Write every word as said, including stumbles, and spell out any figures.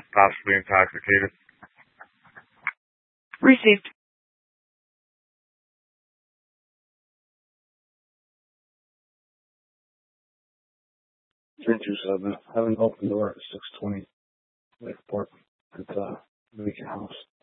possibly intoxicated. Received. three two seven. Have an open door at six twenty Lakeport at the Beacon House.